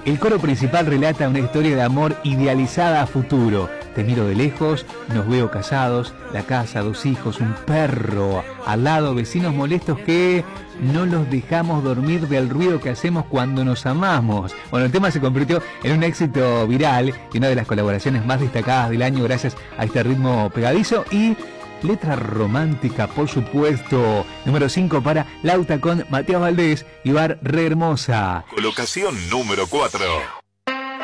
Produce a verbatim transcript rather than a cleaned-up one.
El coro principal relata una historia de amor idealizada a futuro. Te miro de lejos, nos veo casados, la casa, dos hijos, un perro al lado, vecinos molestos que no los dejamos dormir del ruido que hacemos cuando nos amamos. Bueno, el tema se convirtió en un éxito viral y una de las colaboraciones más destacadas del año gracias a este ritmo pegadizo y letra romántica, por supuesto. Número cinco para Lauta con Matías Valdés y Bar Re Hermosa. Colocación número cuatro.